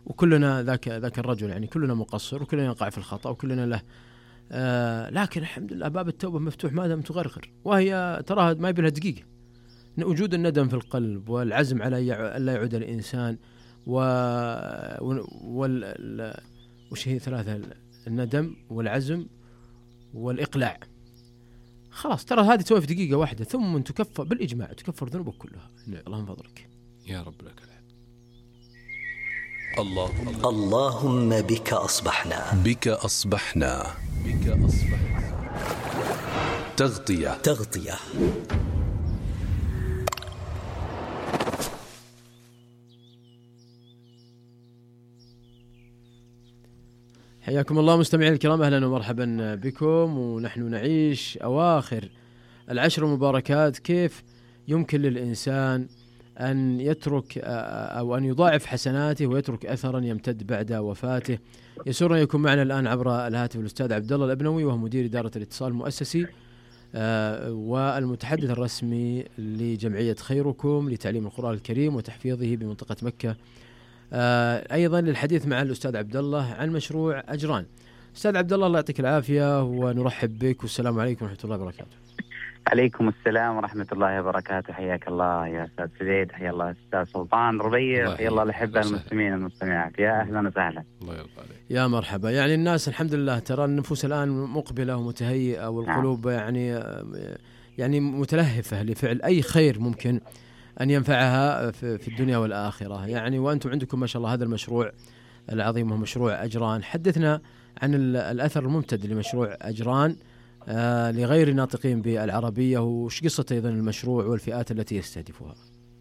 وكلنا ذاك الرجل، يعني كلنا مقصر وكلنا يقع في الخطأ وكلنا له لكن الحمد لله باب التوبة مفتوح ما دام تغرغر، وهي تراها ما يبي لها دقيقة. وجود الندم في القلب والعزم على ألا يعود الإنسان وش هي ثلاثة: الندم والعزم والإقلاع. خلاص ترى هذه تسوي في دقيقة واحدة، ثم تكفر بالإجماع، تكفر ذنوبك كلها. اللهم فضلك يا رب لك الحمد. اللهم بك أصبحنا، بك أصبحنا، تغطية. حياكم الله مستمعين الكرام، أهلا ومرحبا بكم. ونحن نعيش أواخر العشر المباركات. كيف يمكن للإنسان أن يترك أو أن يضاعف حسناته ويترك أثرا يمتد بعد وفاته؟ يسرنا يكون معنا الآن عبر الهاتف الأستاذ عبد الله الأبنوي، وهو مدير إدارة الاتصال المؤسسي والمتحدث الرسمي لجمعية خيركم لتعليم القرآن الكريم وتحفيظه بمنطقة مكة. أيضا للحديث مع الأستاذ عبد الله عن مشروع أجران. أستاذ عبد الله يعطيك العافية ونرحب بك، والسلام عليكم ورحمة الله وبركاته. عليكم السلام ورحمة الله وبركاته. حياك الله يا أستاذ سعيد، حيا الله أستاذ سلطان ربيع، حيا الله الأحبة المستمعين والمستمعات، يا أهلا وسهلا. الله يرضى عليك. يا مرحبا. يعني الناس الحمد لله ترى النفوس الآن مقبلة ومتهيئة، والقلوب يعني متلهفة لفعل أي خير ممكن أن ينفعها في الدنيا والآخرة. يعني وأنتم عندكم ما شاء الله هذا المشروع العظيم وهو مشروع أجران. حدثنا عن الأثر الممتد لمشروع أجران لغير الناطقين بالعربية، وش قصة أيضا المشروع والفئات التي يستهدفها؟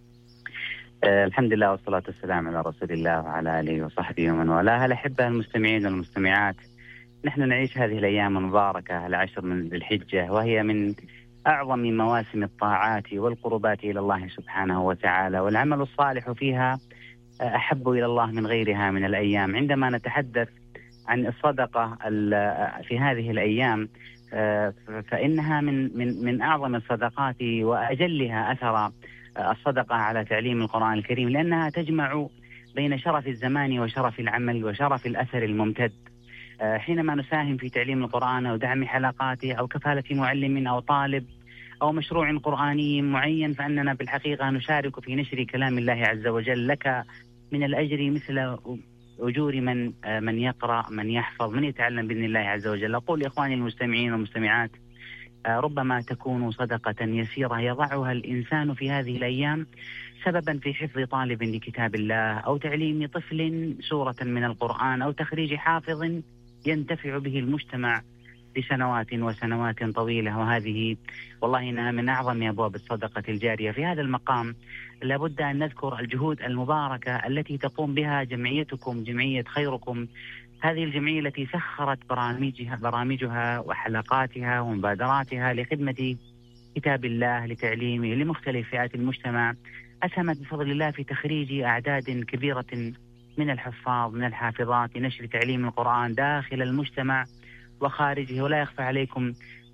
الحمد لله والصلاة والسلام على رسول الله وعلى آله وصحبه ومن والاه. الأحبة المستمعين والمستمعات، نحن نعيش هذه الأيام المباركة العشر من ذي الحجة، وهي من أعظم مواسم الطاعات والقربات إلى الله سبحانه وتعالى، والعمل الصالح فيها أحب إلى الله من غيرها من الأيام. عندما نتحدث عن الصدقة في هذه الأيام فإنها من أعظم الصدقات وأجلها أثر الصدقة على تعليم القرآن الكريم، لأنها تجمع بين شرف الزمان وشرف العمل وشرف الأثر الممتد. حينما نساهم في تعليم القرآن أو دعم حلقاته أو كفالة معلم أو طالب أو مشروع قرآني معين، فإننا بالحقيقة نشارك في نشر كلام الله عز وجل. لك من الأجر مثل أجور من يقرأ، من يحفظ، من يتعلم بإذن الله عز وجل. أقول لإخواني المستمعين والمستمعات، ربما تكون صدقة يسيرة يضعها الإنسان في هذه الأيام سببا في حفظ طالب لكتاب الله، أو تعليم طفل سورة من القرآن، أو تخريج حافظ ينتفع به المجتمع لسنوات وسنوات طويلة. وهذه والله إنها من أعظم أبواب الصدقة الجارية. في هذا المقام لابد أن نذكر الجهود المباركة التي تقوم بها جمعيتكم، جمعية خيركم. هذه الجمعية التي سخرت برامجها وحلقاتها ومبادراتها لخدمة كتاب الله، لتعليمه لمختلف فئات المجتمع، أسهمت بفضل الله في تخريج أعداد كبيرة من الحفاظ من الحافظات لنشر تعليم القرآن داخل المجتمع وخارجه. ولا يخفى عليكم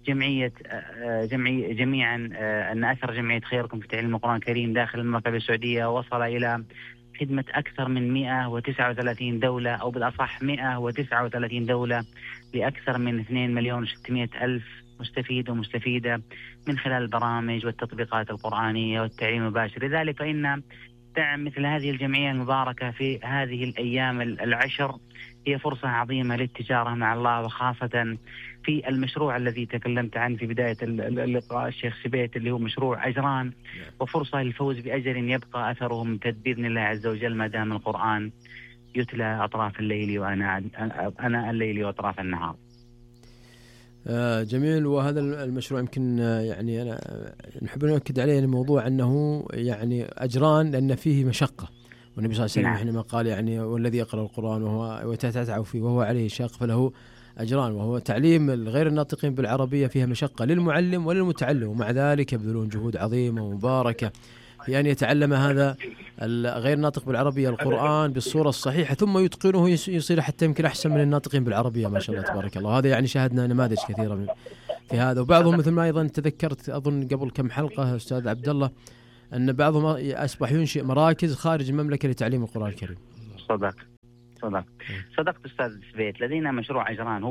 جميعا أن أثر جمعية خيركم في تعليم القرآن الكريم داخل المملكة السعودية وصل إلى خدمة أكثر من 139 دولة، أو بالأصح 139 دولة، لأكثر من 2,600,000 مستفيد ومستفيدة من خلال البرامج والتطبيقات القرآنية والتعليم المباشر. لذلك فإن دعم مثل هذه الجمعية المباركة في هذه الأيام العشر هي فرصة عظيمة للتجارة مع الله، وخاصة في المشروع الذي تكلمت عنه في بداية اللقاء الشيخ سبيت، اللي هو مشروع أجران، وفرصة للفوز بأجر يبقى أثره ممتد بإذن الله عز وجل ما دام القرآن يتلى أطراف الليل وأنا الليل وأطراف النهار. جميل. وهذا المشروع يمكن يعني أنا نحب نؤكد عليه الموضوع أنه يعني أجران لأن فيه مشقة، والنبي صلى الله عليه وسلم حينما قال يعني والذي يقرأ القرآن وهو ويتتعب فيه وهو عليه شاق فله أجران، وهو تعليم الغير الناطقين بالعربية فيها مشقة للمعلم وللمتعلم، ومع ذلك يبذلون جهود عظيمة ومباركة في أن يتعلم هذا الغير ناطق بالعربية القرآن بالصورة الصحيحة، ثم يتقنه يصير حتى يمكن أحسن من الناطقين بالعربية ما شاء الله تبارك الله. هذا يعني شاهدنا نماذج كثيرة في هذا، وبعضهم مثل ما أيضا تذكرت أظن قبل كم حلقة أستاذ عبد الله أن بعضهم أصبح ينشئ مراكز خارج المملكة لتعليم القرآن الكريم. صدق. صدقت أستاذ سبيت. لدينا مشروع أجران،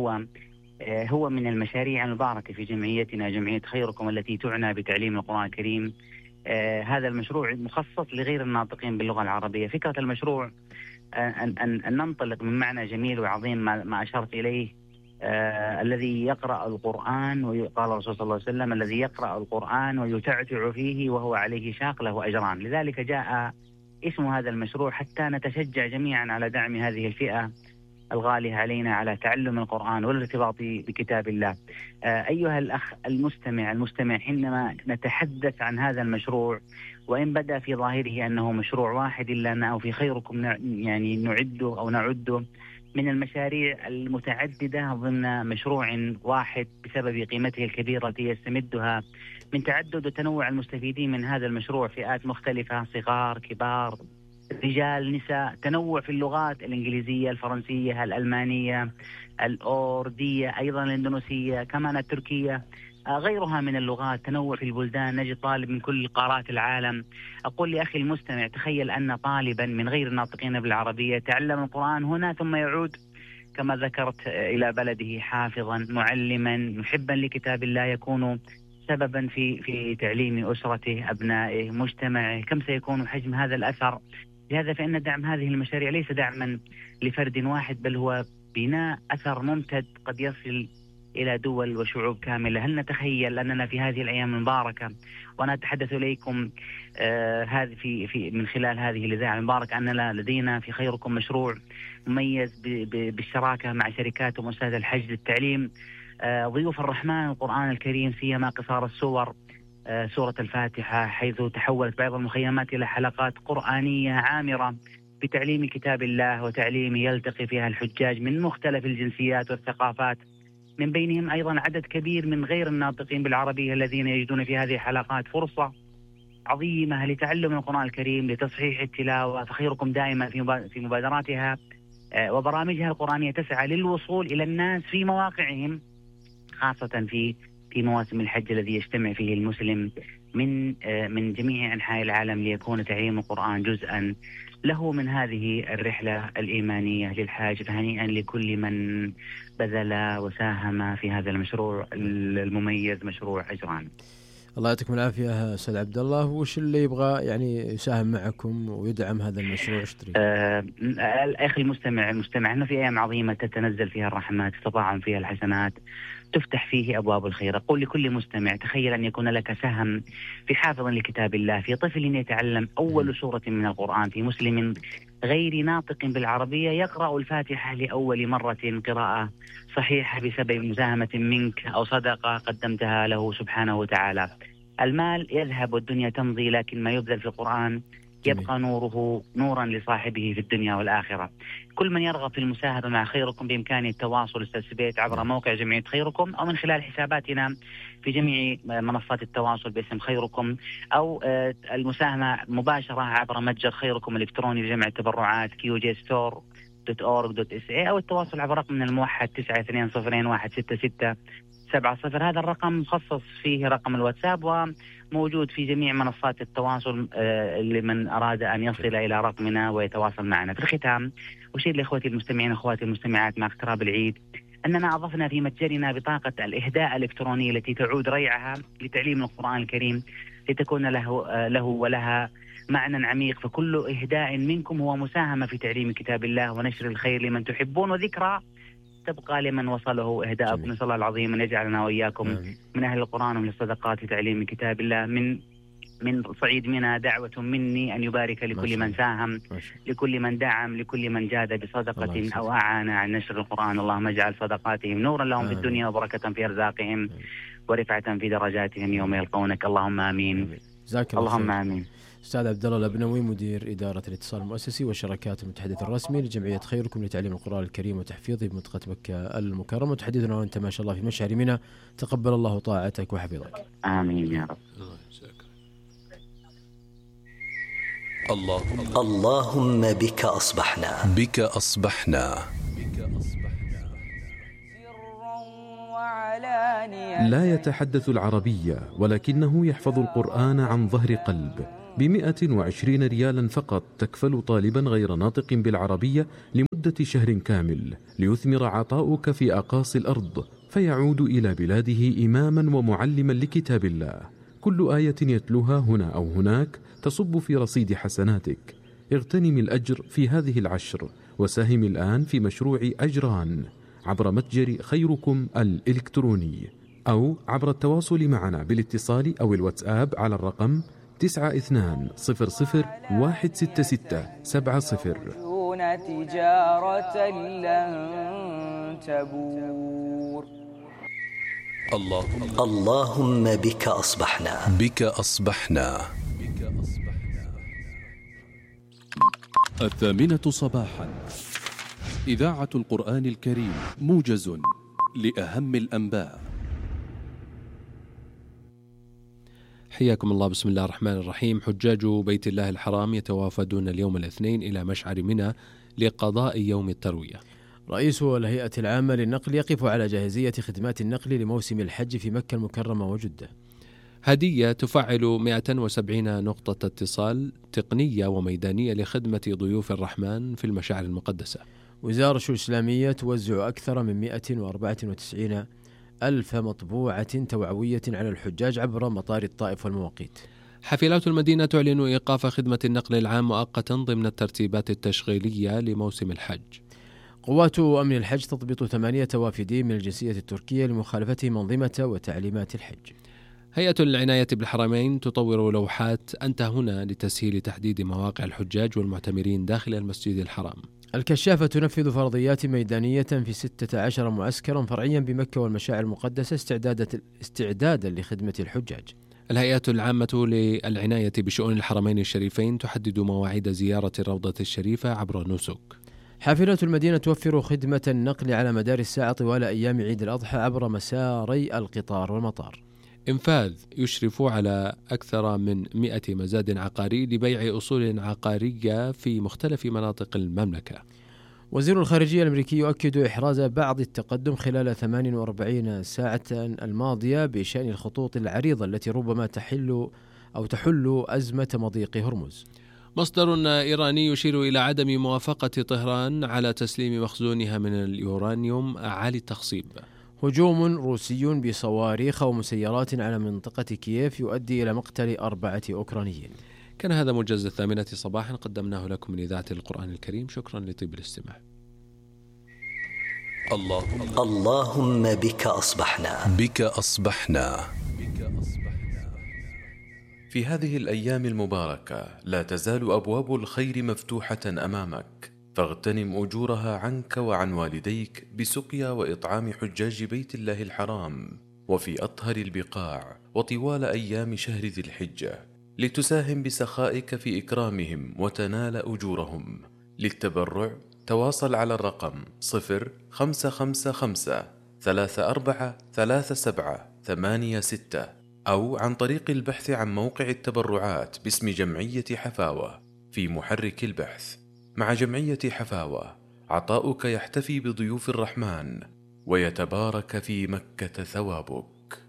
هو من المشاريع المباركة في جمعيتنا، جمعية خيركم، التي تعنى بتعليم القرآن الكريم. هذا المشروع مخصص لغير الناطقين باللغة العربية. فكرة المشروع أن ننطلق من معنى جميل وعظيم ما أشرت إليه، الذي يقرأ القرآن، وقال الرسول صلى الله عليه وسلم: الذي يقرأ القرآن ويتعتع فيه وهو عليه شاق له أجران. لذلك جاء اسم هذا المشروع حتى نتشجع جميعا على دعم هذه الفئة الغالية علينا على تعلم القرآن والارتباط بكتاب الله. أيها الأخ المستمع، حينما نتحدث عن هذا المشروع، وإن بدأ في ظاهره أنه مشروع واحد، إلا أنه في خيركم يعني نعده من المشاريع المتعددة ضمن مشروع واحد، بسبب قيمته الكبيرة التي يستمدها من تعدد وتنوع المستفيدين من هذا المشروع، فئات مختلفة، صغار، كبار، رجال، نساء، تنوع في اللغات: الإنجليزية، الفرنسية، الألمانية، الأوردية، أيضا الإندونيسية، كمان التركية، غيرها من اللغات، تنوع في البلدان، نجد طالب من كل قارات العالم. أقول لأخي المستمع: تخيل أن طالبا من غير الناطقين بالعربية تعلم القرآن هنا، ثم يعود كما ذكرت إلى بلده حافظا، معلما، محبا لكتاب الله، يكون سببا في تعليم أسرته، أبنائه، مجتمعه. كم سيكون حجم هذا الأثر؟ لهذا فإن دعم هذه المشاريع ليس دعما لفرد واحد، بل هو بناء أثر ممتد قد يصل إلى دول وشعوب كاملة. هل نتخيل أننا في هذه الأيام المباركة، وأنا أتحدث إليكم هذه في من خلال هذه الإذاعة المباركة، أننا لدينا في خيركم مشروع مميز بالشراكة مع شركات ومؤسسات الحج للتعليم ضيوف الرحمن القرآن الكريم، سيما قصار السور، سورة الفاتحة، حيث تحولت بعض المخيمات إلى حلقات قرآنية عامرة بتعليم كتاب الله وتعليم يلتقي فيها الحجاج من مختلف الجنسيات والثقافات، من بينهم أيضا عدد كبير من غير الناطقين بالعربية، الذين يجدون في هذه الحلقات فرصة عظيمة لتعلم القرآن الكريم، لتصحيح التلاوة. فخيركم دائما في مبادراتها وبرامجها القرآنية تسعى للوصول إلى الناس في مواقعهم، خاصة في مواسم الحج الذي يجتمع فيه المسلم من جميع أنحاء العالم، ليكون تعليم القرآن جزءا له من هذه الرحلة الإيمانية للحاج. فهنيئا لكل من بذل وساهم في هذا المشروع المميز، مشروع أجران. الله يعطيكم العافية أستاذ عبد الله. وش اللي يبغى يعني يساهم معكم ويدعم هذا المشروع؟ أخي المستمع، أنه في أيام عظيمة تتنزل فيها الرحمات، تتضاعف فيها الحسنات، تفتح فيه أبواب الخير. أقول لكل مستمع: تخيل أن يكون لك سهم في حافظ لكتاب الله، في طفل يتعلم أول سورة من القرآن، في مسلم غير ناطق بالعربية يقرأ الفاتحة لأول مرة قراءة صحيحة بسبب مساهمة منك أو صدقة قدمتها له سبحانه وتعالى. المال يذهب والدنيا تمضي، لكن ما يبذل في القرآن يبقى نوره نورا لصاحبه في الدنيا والآخرة. كل من يرغب في المساهمة مع خيركم بإمكانه التواصل أستاذ سبيت عبر موقع جمعية خيركم، أو من خلال حساباتنا في جميع منصات التواصل باسم خيركم، أو المساهمة مباشرة عبر متجر خيركم الإلكتروني لجمع التبرعات qjstore.org.sa، أو التواصل عبر رقم من الموحد 92016670. هذا الرقم مخصص فيه رقم الواتساب، وموجود في جميع منصات التواصل لمن أراد أن يصل إلى رقمنا ويتواصل معنا. في الختام أشير لإخوتي المستمعين وأخواتي المستمعات مع اقتراب العيد أننا أضفنا في متجرنا بطاقة الإهداء الإلكترونية التي تعود ريعها لتعليم القرآن الكريم، لتكون له ولها معنى عميق. فكل إهداء منكم هو مساهمة في تعليم كتاب الله ونشر الخير لمن تحبون، وذكرى تبقى لمن وصله إهداءكم. نسأل الله العظيم أن يجعلنا وإياكم من أهل القرآن ومن الصدقات في تعليم كتاب الله. من صعيد منى دعوة مني أن يبارك لكل من ساهم، لكل من دعم، لكل من جاد بصدقة أو أعان عن نشر القرآن. اللهم اجعل صدقاتهم نورا لهم في الدنيا وبركة في أرزاقهم ورفعة في درجاتهم يوم يلقونك. اللهم آمين. اللهم آمين. أستاذ عبد الله الأبنوي، مدير إدارة الاتصال المؤسسي والشراكات المتحدث الرسمي لجمعية خيركم لتعليم القرآن الكريم وتحفيظه بمنطقة مكة المكرمة، وتحدثنا وأنت ما شاء الله في مشعر منى. تقبل الله طاعتك وحفظك. آمين يا رب. اللهم بك أصبحنا. بك أصبحنا. لا يتحدث العربية ولكنه يحفظ القرآن عن ظهر قلب. ب120 ريالا فقط تكفل طالبا غير ناطق بالعربية لمدة لمدة شهر كامل ليثمر عطاؤك في أقاصي الأرض، فيعود إلى بلاده إماما ومعلما لكتاب الله. كل آية يتلوها هنا أو هناك تصب في رصيد حسناتك. اغتنم الأجر في هذه العشر، وساهم الآن في مشروع أجران عبر متجر خيركم الإلكتروني، أو عبر التواصل معنا بالاتصال أو الواتساب على الرقم 9200166770. تجارة لن تبور. اللهم بك أصبحنا. بك أصبحنا. 8:00 صباحا، إذاعة القرآن الكريم، موجز لأهم الأنباء. حياكم الله. بسم الله الرحمن الرحيم. حجاج بيت الله الحرام يتوافدون اليوم الاثنين إلى مشعر منى لقضاء يوم التروية. رئيس الهيئة العامة للنقل يقف على جاهزية خدمات النقل لموسم الحج في مكة المكرمة وجدة. هدية تفعل 170 نقطة اتصال تقنية وميدانية لخدمة ضيوف الرحمن في المشاعر المقدسة. وزارة الشؤون الإسلامية توزع أكثر من 194 ألف مطبوعة توعوية على الحجاج عبر مطار الطائف والمواقيت. حافلات المدينة تعلن إيقاف خدمة النقل العام مؤقتا ضمن الترتيبات التشغيلية لموسم الحج. قوات أمن الحج تضبط 8 وافدين من الجنسية التركية لمخالفتهم أنظمة وتعليمات الحج. هيئة العناية بالحرمين تطور لوحات أنت هنا لتسهيل تحديد مواقع الحجاج والمعتمرين داخل المسجد الحرام. الكشافة تنفذ فرضيات ميدانية في 16 معسكرا فرعيا بمكة والمشاعر المقدسة استعدادا لخدمة الحجاج. الهيئة العامة للعناية بشؤون الحرمين الشريفين تحدد مواعيد زيارة الروضة الشريفة عبر نسك. حافلة المدينة توفر خدمة النقل على مدار الساعة طوال أيام عيد الأضحى عبر مساري القطار والمطار. إنفاذ يشرف على أكثر من 100 مزاد عقاري لبيع أصول عقارية في مختلف مناطق المملكة. وزير الخارجية الأمريكي يؤكد إحراز بعض التقدم خلال 48 ساعة الماضية بشأن الخطوط العريضة التي ربما تحل أزمة مضيق هرمز. مصدر إيراني يشير إلى عدم موافقة طهران على تسليم مخزونها من اليورانيوم عالي التخصيب. هجوم روسي بصواريخ ومسيرات على منطقة كييف يؤدي إلى مقتل 4 أوكرانيين. كان هذا موجز 8 صباحا قدمناه لكم من إذاعة القرآن الكريم. شكرا لطيب الاستماع. اللهم بك أصبحنا. بك أصبحنا. في هذه الأيام المباركة لا تزال أبواب الخير مفتوحة أمامك، فاغتنم أجورها عنك وعن والديك بسقيا وإطعام حجاج بيت الله الحرام وفي أطهر البقاع وطوال أيام شهر ذي الحجة، لتساهم بسخائك في إكرامهم وتنال أجورهم. للتبرع تواصل على الرقم 0555-343786 أو عن طريق البحث عن موقع التبرعات باسم جمعية حفاوة في محرك البحث. مع جمعية حفاوة عطاؤك يحتفي بضيوف الرحمن ويتبارك في مكة ثوابك.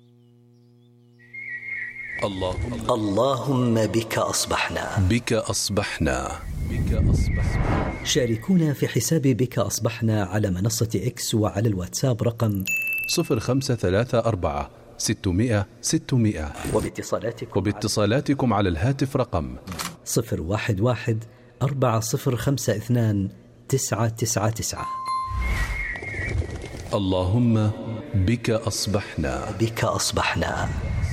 اللهم بك أصبحنا. بك أصبحنا. شاركونا في حساب بك أصبحنا على منصة إكس وعلى الواتساب رقم 0534-600-600 وباتصالاتكم على الهاتف رقم 011-4052-999. اللهم بك أصبحنا. بك أصبحنا.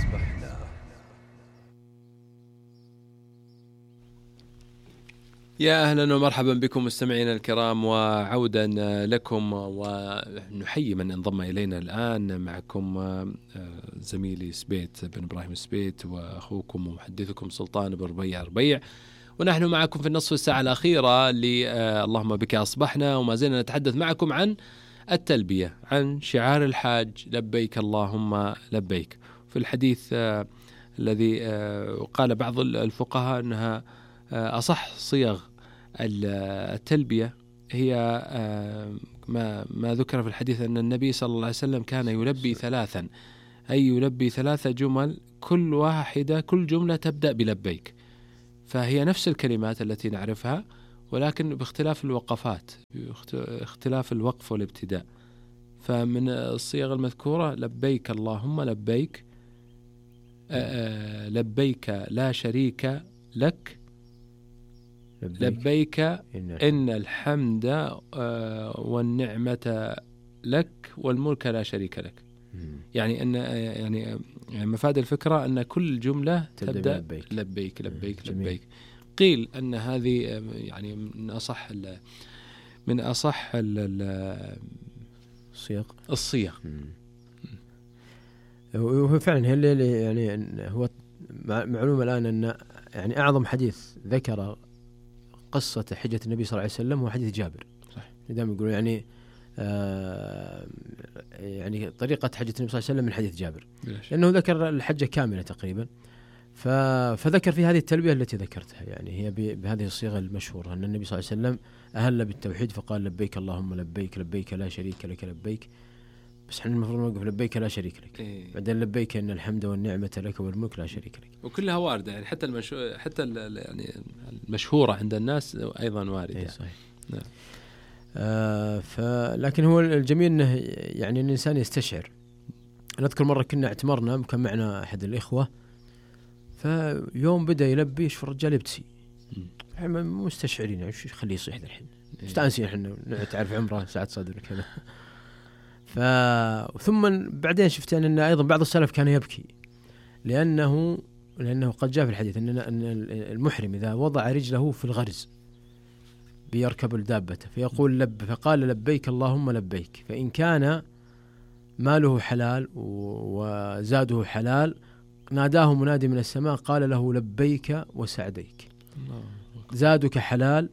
يا أهلا ومرحبا بكم مستمعينا الكرام، وعودا لكم، ونحيي من انضم إلينا الآن. معكم زميلي سبيت بن إبراهيم سبيت، وأخوكم ومحدثكم سلطان بن ربيع، ونحن معكم في النصف الساعة الأخيرة اللهم بك أصبحنا، وما زلنا نتحدث معكم عن التلبية، عن شعار الحاج لبيك اللهم لبيك. في الحديث الذي قال بعض الفقهاء أنها أصح صيغ التلبية هي ما ذكر في الحديث أن النبي صلى الله عليه وسلم كان يلبي 3، أي يلبي 3 جمل، كل جملة تبدأ بلبيك، فهي نفس الكلمات التي نعرفها، ولكن باختلاف الوقفات، اختلاف الوقف والابتداء. فمن الصيغ المذكورة لبيك اللهم لبيك، لبيك لا شريك لك، لبيك إن الحمد والنعمة لك والملك لا شريك لك. يعني أن يعني مفاد الفكرة أن كل جملة تبدأ لبيك لبيك لبيك, لبيك. قيل أن هذه يعني من أصح الصيغ. وهو فعلا هي اللي يعني هو معلومة الآن أن يعني أعظم حديث ذكر قصة حجة النبي صلى الله عليه وسلم هو حديث جابر. صح. دائما يقولون يعني طريقة حجة النبي صلى الله عليه وسلم من حديث جابر، لأنه ذكر الحجة كاملة تقريبا، فذكر في هذه التلبية التي ذكرتها، يعني هي بهذه الصيغة المشهورة أن النبي صلى الله عليه وسلم أهل بالتوحيد فقال لبيك اللهم لبيك، لبيك لا شريك لك لبيك، بس احنا المفروض نوقف لبيك لا شريك لك. بعدين لبيك إن الحمد والنعمة لك والملك لا شريك لك. وكلها واردة يعني حتى يعني المشهورة عند الناس أيضا واردة. صحيح. نعم. لكن هو الجميل انه يعني الانسان يستشعر. نذكر مره كنا اعتمرنا، كان معنا احد الاخوه، فيوم بدا يلبي يشوف الرجال يبتسي، احنا مستشعرين ايش يخليه يصيح الحين، مستانسين احنا تعرف عمره ساعه صدر كذا. ثم بعدين شفت ان ايضا بعض السلف كان يبكي لانه قد جاء في الحديث ان المحرم اذا وضع رجله في الغرز بيركب الدابة فيقول فقال لبيك اللهم لبيك، فإن كان ماله حلال وزاده حلال ناداه منادي من السماء قال له لبيك وسعديك، زادك حلال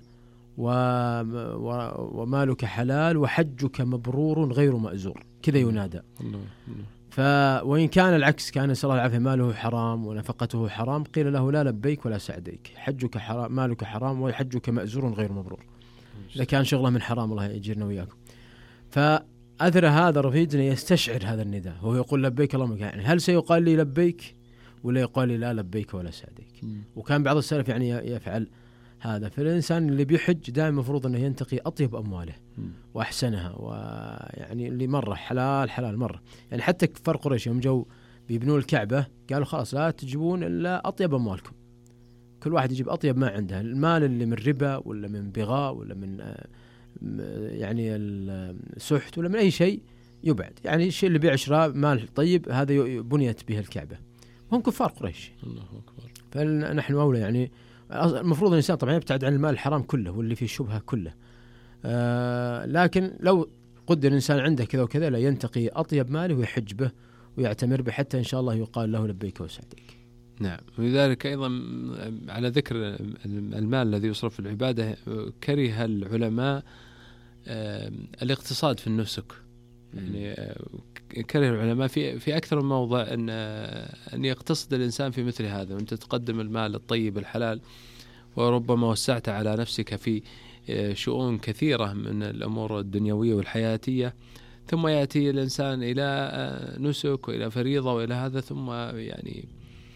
ومالك حلال وحجك مبرور غير مأزور، كذا ينادى. وإن كان العكس، كان صلى الله عليه وسلم ماله حرام ونفقته حرام، قيل له لا لبيك ولا سعديك، حجك حرام مالك حرام وحجك مأزور غير مبرور، إذا كان شغله من حرام الله يجيرنا وياكم. فأثر هذا رفيدنا يستشعر هذا النداء، وهو يقول لبيك اللهم، يعني هل سيقال لي لبيك ولا يقال لي لا لبيك ولا سعديك؟ وكان بعض السلف يعني يفعل هذا. فالإنسان اللي بيحج دائما مفروض أنه ينتقي أطيب أمواله وأحسنها، ويعني اللي مرة حلال مرة. يعني حتى كفار قريش يوم جو بيبنوا الكعبة قالوا خلاص لا تجيبون إلا أطيب أموالكم، كل واحد يجيب أطيب ما عنده، المال اللي من ربا ولا من بغاء ولا من يعني السحت ولا من أي شيء يبعد، يعني الشيء اللي بيع شراء مال طيب هذا بنيت به الكعبة، هم كفار قريش. الله أكبر. فنحن أولى يعني المفروض الإنسان طبعا يبتعد عن المال الحرام كله واللي فيه شبهة كله، لكن لو قدر الإنسان عنده كذا وكذا لا ينتقي أطيب ماله ويحج به ويعتمر به حتى إن شاء الله يقال له لبيك وسعديك. نعم. ولذلك أيضا على ذكر المال الذي يصرف في العبادة، كره العلماء الاقتصاد في النسك، يعني كره العلماء في أكثر من موضع أن يقتصد الإنسان في مثل هذا، وأنت تقدم المال الطيب الحلال وربما وسعت على نفسك في شؤون كثيرة من الأمور الدنيوية والحياتية، ثم يأتي الإنسان إلى نسك وإلى فريضة وإلى هذا، ثم يعني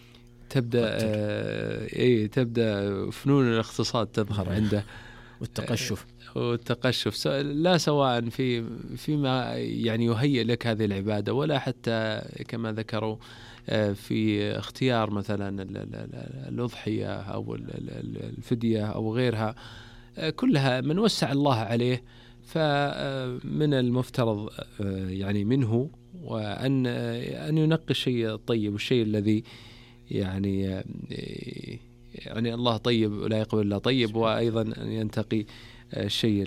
تبدأ فنون الاقتصاد تظهر عنده والتقشف لا سواء فيما يعني يهيئ لك هذه العبادة، ولا حتى كما ذكروا في اختيار مثلا الأضحية أو الفدية أو غيرها، كلها من وسع الله عليه، فمن المفترض يعني منه وأن ينقي الشيء الطيب والشيء الذي يعني الله طيب ولا يقبل إلا طيب، وأيضا أن ينتقي الشيء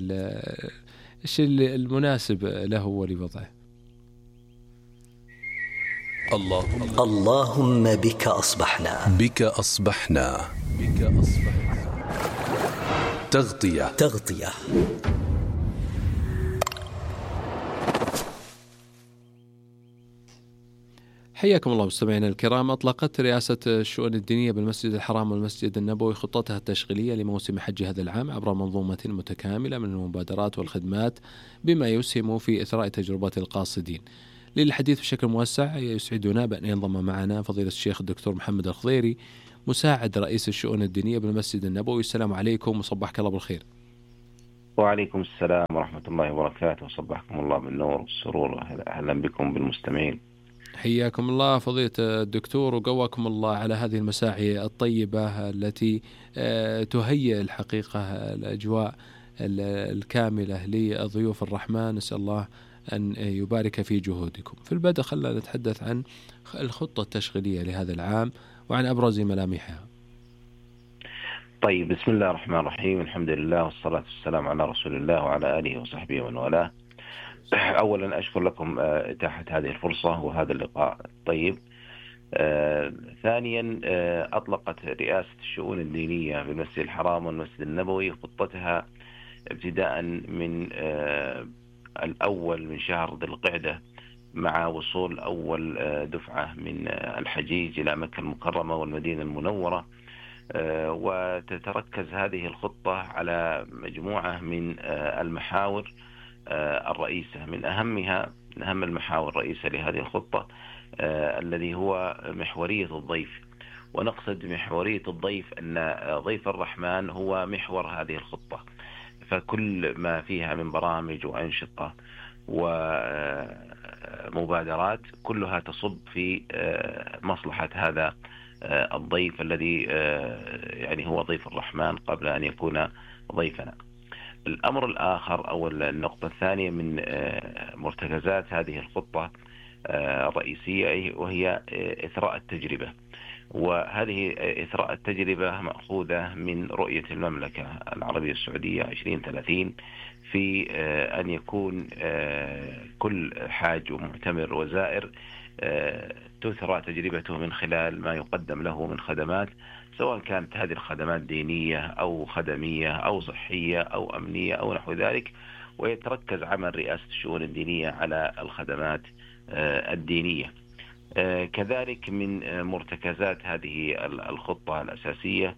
المناسب له ولوضعه. اللهم بك أصبحنا، بك أصبحنا، تغطية. حياكم الله مستمعينا الكرام. أطلقت رئاسة الشؤون الدينية بالمسجد الحرام والمسجد النبوي خطتها التشغيلية لموسم حج هذا العام عبر منظومة متكاملة من المبادرات والخدمات بما يسهم في إثراء تجربة القاصدين. للحديث بشكل موسع يسعدنا بأن ينضم معنا فضيلة الشيخ الدكتور محمد الخضيري مساعد رئيس الشؤون الدينية بالمسجد النبوي. السلام عليكم وصبحك الله بالخير. وعليكم السلام ورحمة الله وبركاته، صبحكم الله بالنور والسرور، أهلا بكم بالمستمعين. حياكم الله فضيلة الدكتور وقواكم الله على هذه المساعي الطيبة التي تهيئ الحقيقة الأجواء الكاملة لضيوف الرحمن. نسأل الله أن يبارك في جهودكم. في البدء خلنا نتحدث عن الخطة التشغيلية لهذا العام وعن أبرز ملامحها. طيب، بسم الله الرحمن الرحيم، الحمد لله والصلاة والسلام على رسول الله وعلى آله وصحبه ومن والاه. أولا أشكر لكم إتاحة هذه الفرصة وهذا اللقاء الطيب. ثانيا، أطلقت رئاسة الشؤون الدينية بالمسجد الحرام والمسجد النبوي خطتها ابتداء من الأول من شهر ذي القعدة، مع وصول أول دفعة من الحجيج إلى مكة المكرمة والمدينة المنورة. وتتركز هذه الخطة على مجموعة من المحاور الرئيسة. من أهم المحاور الرئيسة لهذه الخطة الذي هو محورية الضيف. ونقصد محورية الضيف أن ضيف الرحمن هو محور هذه الخطة، فكل ما فيها من برامج وأنشطة ومبادرات كلها تصب في مصلحة هذا الضيف الذي يعني هو ضيف الرحمن قبل أن يكون ضيفنا. الأمر الآخر أو النقطة الثانية من مرتكزات هذه الخطة الرئيسية وهي إثراء التجربة. وهذه إثراء التجربة مأخوذة من رؤية المملكة العربية السعودية 2030 في أن يكون كل حاج ومعتمر وزائر تثرى تجربته من خلال ما يقدم له من خدمات، سواء كانت هذه الخدمات دينية أو خدمية أو صحية أو أمنية أو نحو ذلك. ويتركز عمل رئاسة الشؤون الدينية على الخدمات الدينية. كذلك من مرتكزات هذه الخطة الأساسية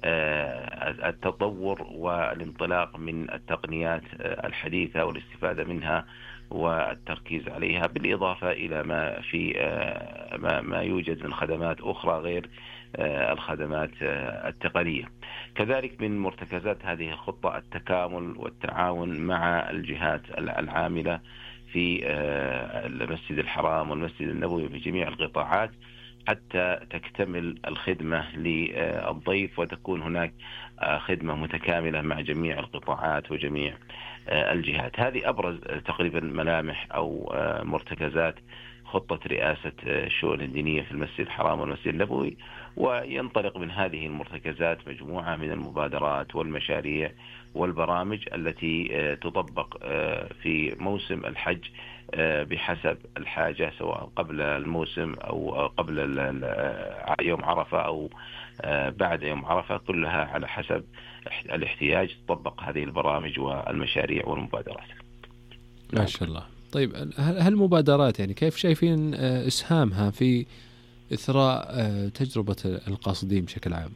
التطور والانطلاق من التقنيات الحديثة والاستفادة منها والتركيز عليها، بالإضافة إلى ما يوجد من خدمات أخرى غير الخدمات التقنية. كذلك من مرتكزات هذه الخطة التكامل والتعاون مع الجهات العاملة في المسجد الحرام والمسجد النبوي في جميع القطاعات حتى تكتمل الخدمة للضيف وتكون هناك خدمة متكاملة مع جميع القطاعات وجميع الجهات. هذه أبرز تقريبا ملامح أو مرتكزات خطة رئاسة الشؤون الدينية في المسجد الحرام والمسجد النبوي. وينطلق من هذه المرتكزات مجموعة من المبادرات والمشاريع والبرامج التي تطبق في موسم الحج بحسب الحاجة، سواء قبل الموسم أو قبل يوم عرفة أو بعد يوم عرفة، كلها على حسب الاحتياج تطبق هذه البرامج والمشاريع والمبادرات. ما شاء الله. طيب، هالمبادرات يعني كيف شايفين إسهامها في إثراء تجربة القاصدين بشكل عام؟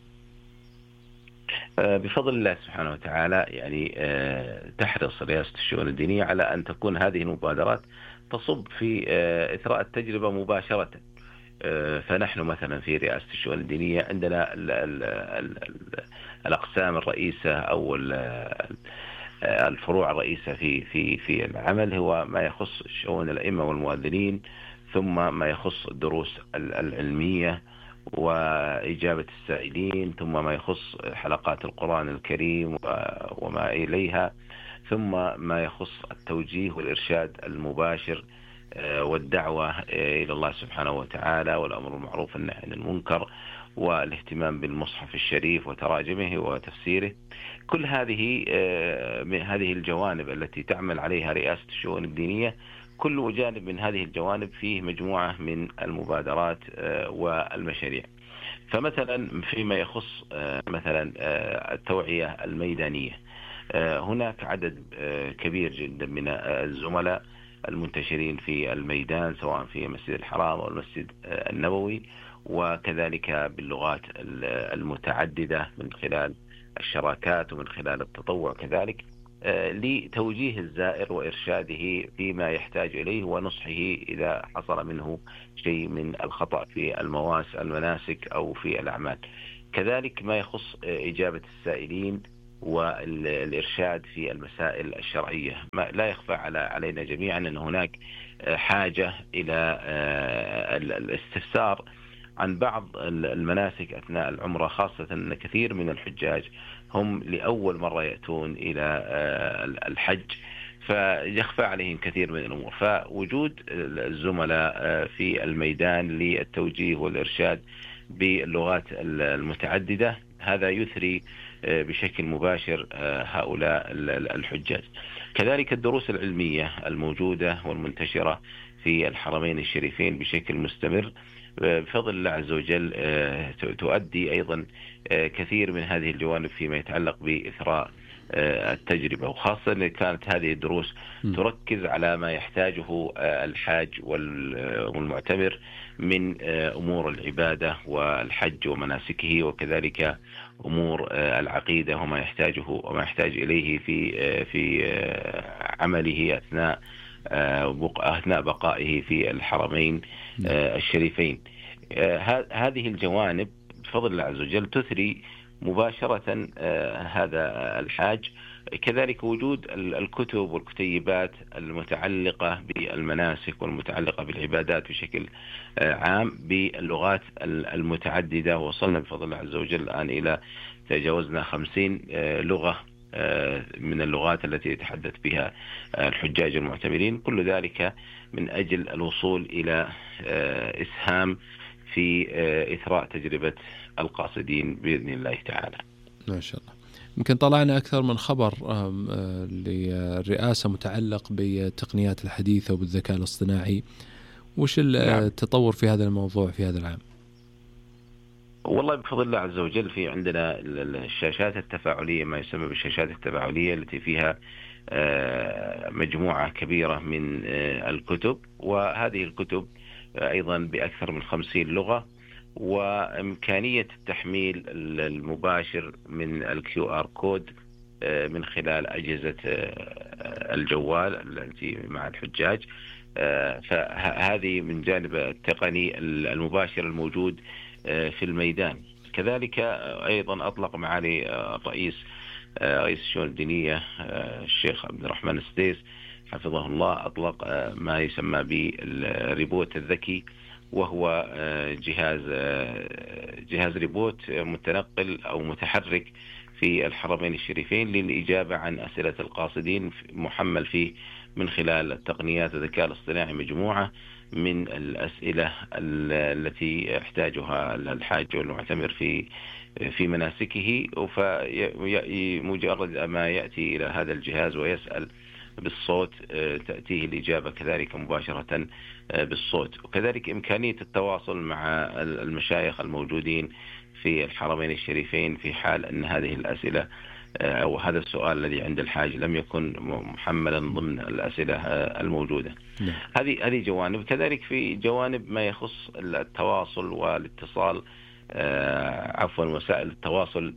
بفضل الله سبحانه وتعالى يعني تحرص رئاسة الشؤون الدينية على أن تكون هذه المبادرات تصب في إثراء التجربة مباشرة. فنحن مثلا في رئاسة الشؤون الدينية عندنا الأقسام الرئيسة أو الفروع الرئيسة في العمل هو ما يخص شؤون الأئمة والمؤذنين، ثم ما يخص الدروس العلمية وإجابة السائلين، ثم ما يخص حلقات القرآن الكريم وما إليها، ثم ما يخص التوجيه والإرشاد المباشر والدعوة إلى الله سبحانه وتعالى والأمر بالمعروف والنهي عن المنكر والاهتمام بالمصحف الشريف وتراجمه وتفسيره. كل هذه من هذه الجوانب التي تعمل عليها رئاسة الشؤون الدينية. كل جانب من هذه الجوانب فيه مجموعة من المبادرات والمشاريع. فمثلا فيما يخص مثلا التوعية الميدانية، هناك عدد كبير جدا من الزملاء المنتشرين في الميدان، سواء في مسجد الحرام أو المسجد النبوي، وكذلك باللغات المتعددة من خلال الشراكات ومن خلال التطوع كذلك، لتوجيه الزائر وإرشاده فيما يحتاج إليه ونصحه إذا حصل منه شيء من الخطأ في المناسك أو في الأعمال. كذلك ما يخص إجابة السائلين والإرشاد في المسائل الشرعية. لا يخفى علينا جميعا أن هناك حاجة إلى الاستفسار عن بعض المناسك أثناء العمرة، خاصة أن كثير من الحجاج هم لأول مرة يأتون إلى الحج، فيخفى عليهم كثير من الأمور. فوجود الزملاء في الميدان للتوجيه والإرشاد باللغات المتعددة هذا يثري بشكل مباشر هؤلاء الحجاج. كذلك الدروس العلمية الموجودة والمنتشرة في الحرمين الشريفين بشكل مستمر بفضل الله عز وجل تؤدي أيضا كثير من هذه الجوانب فيما يتعلق بإثراء التجربة، وخاصة أن كانت هذه الدروس تركز على ما يحتاجه الحاج والمعتمر من أمور العبادة والحج ومناسكه، وكذلك أمور العقيدة وما يحتاج إليه في عمله أثناء بقائه في الحرمين الشريفين. هذه الجوانب بفضل الله عز وجل تثري مباشرة هذا الحاج. كذلك وجود الكتب والكتيبات المتعلقة بالمناسك والمتعلقة بالعبادات بشكل عام باللغات المتعددة. وصلنا بفضل الله عز وجل الآن إلى تجاوزنا 50 لغة من اللغات التي يتحدث بها الحجاج المعتمرين، كل ذلك من أجل الوصول إلى إسهام في إثراء تجربة القاصدين بإذن الله تعالى. ما شاء الله. يمكن طلعنا أكثر من خبر للرئاسة متعلق بالتقنيات الحديثة وبالذكاء الاصطناعي. وش التطور في هذا الموضوع في هذا العام؟ والله بفضل الله عز وجل في عندنا الشاشات التفاعلية، ما يسمى بالشاشات التفاعلية، التي فيها مجموعة كبيرة من الكتب، وهذه الكتب أيضا بأكثر من 50 لغة، وإمكانية التحميل المباشر من الQR كود من خلال أجهزة الجوال التي مع الحجاج. فهذه من جانب التقني المباشر الموجود في الميدان. كذلك أيضا أطلق معالي رئيس الشؤون الدينية الشيخ عبد الرحمن السديس حفظه الله أطلق ما يسمى بالريبوت الذكي، وهو جهاز ريبوت متنقل أو متحرك في الحرمين الشريفين للإجابة عن أسئلة القاصدين، محمل فيه من خلال التقنيات الذكاء الاصطناعي مجموعة من الأسئلة التي يحتاجها الحاج والمعتمر في مناسكه. فمجرد ما يأتي إلى هذا الجهاز ويسأل بالصوت تأتيه الإجابة كذلك مباشرة بالصوت. وكذلك إمكانية التواصل مع المشايخ الموجودين في الحرمين الشريفين في حال أن هذه الأسئلة أو هذا السؤال الذي عند الحاج لم يكن محملا ضمن الأسئلة الموجودة. هذه جوانب. كذلك في جوانب ما يخص التواصل والاتصال، وسائل التواصل،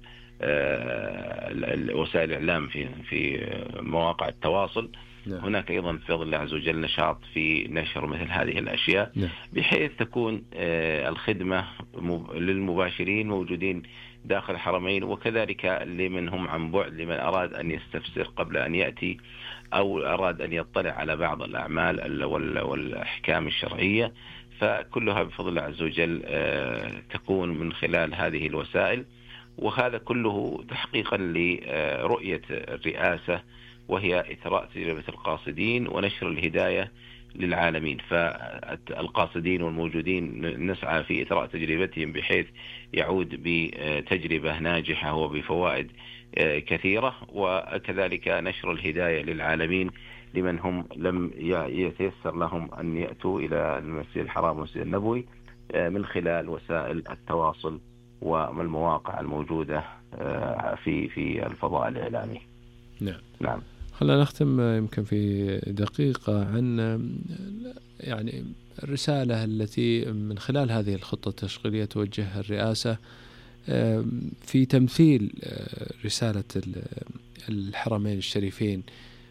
وسائل الإعلام في مواقع التواصل. هناك أيضا بفضل الله عز وجل نشاط في نشر مثل هذه الأشياء، بحيث تكون الخدمة للمباشرين موجودين داخل الحرمين، وكذلك لمن هم عن بعد، لمن أراد أن يستفسر قبل أن يأتي أو أراد أن يطلع على بعض الأعمال والأحكام الشرعية. فكلها بفضل الله عز وجل تكون من خلال هذه الوسائل، وهذا كله تحقيقا لرؤية الرئاسة، وهي إثراء تجربة القاصدين ونشر الهداية للعالمين. فالقاصدين والموجودين نسعى في إثراء تجربتهم بحيث يعود بتجربة ناجحة وبفوائد كثيرة، وكذلك نشر الهداية للعالمين لمن هم لم يتيسر لهم أن يأتوا إلى المسجد الحرام والمسجد النبوي من خلال وسائل التواصل والمواقع الموجودة في الفضاء الإعلامي. نعم. خلينا نختم يمكن في دقيقة عن يعني الرسالة التي من خلال هذه الخطة التشغيلية توجهها الرئاسة في تمثيل رسالة الحرمين الشريفين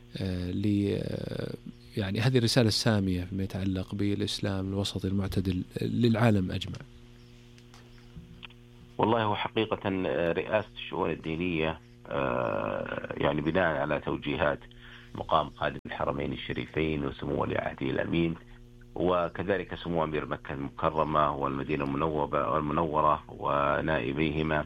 يعني هذه الرسالة السامية فيما يتعلق بالإسلام الوسطي المعتدل للعالم أجمع. والله هو حقيقة رئاسة الشؤون الدينية يعني بناء على توجيهات مقام خادم الحرمين الشريفين وسمو ولي عهده الأمين، وكذلك سمو أمير مكة المكرمة والمدينة المنورة ونائبيهما،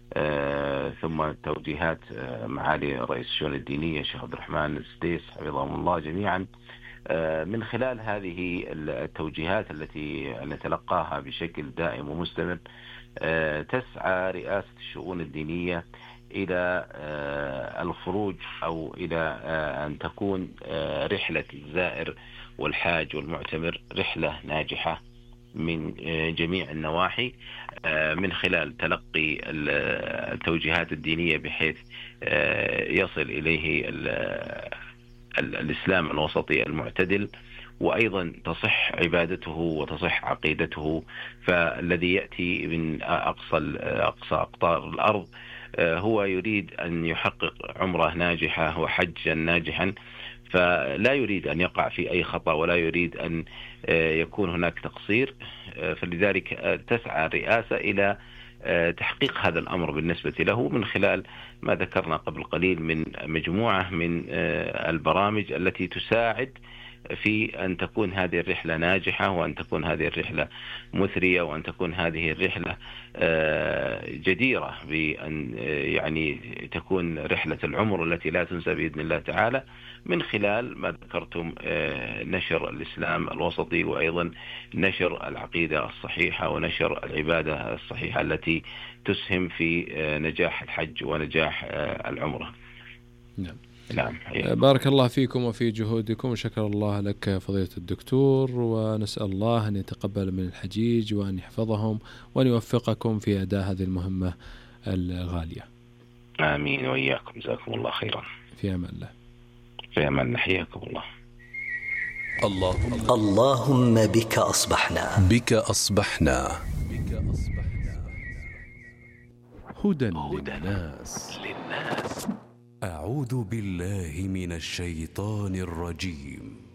ثم توجيهات معالي رئيس الشؤون الدينية الشيخ عبد الرحمن السديس حفظهم الله جميعا. من خلال هذه التوجيهات التي نتلقاها بشكل دائم ومستمر، تسعى رئاسة الشؤون الدينية إلى الخروج أو إلى أن تكون رحلة الزائر والحاج والمعتمر رحلة ناجحة من جميع النواحي، من خلال تلقي التوجيهات الدينية بحيث يصل إليه الإسلام الوسطي المعتدل، وأيضا تصح عبادته وتصح عقيدته. فالذي يأتي من أقصى أقطار الأرض هو يريد أن يحقق عمرة ناجحة وحجا ناجحا، فلا يريد أن يقع في أي خطأ ولا يريد أن يكون هناك تقصير. فلذلك تسعى الرئاسة إلى تحقيق هذا الأمر بالنسبة له من خلال ما ذكرنا قبل قليل من مجموعة من البرامج التي تساعد في أن تكون هذه الرحلة ناجحة، وأن تكون هذه الرحلة مثرية، وأن تكون هذه الرحلة جديرة بأن يعني تكون رحلة العمر التي لا تنسى بإذن الله تعالى، من خلال ما ذكرتم نشر الإسلام الوسطي، وأيضا نشر العقيدة الصحيحة ونشر العبادة الصحيحة التي تسهم في نجاح الحج ونجاح العمرة. نعم. بارك الله فيكم وفي جهودكم، وشكر الله لك فضيلة الدكتور، ونسأل الله أن يتقبل من الحجيج وأن يحفظهم وأن يوفقكم في أداء هذه المهمة الغالية. آمين وإياكم، جزاكم الله خيرا. في أمان الله. في أمان، حياكم الله. اللهم بك أصبحنا. بك أصبحنا. هدى للناس. أعوذ بالله من الشيطان الرجيم.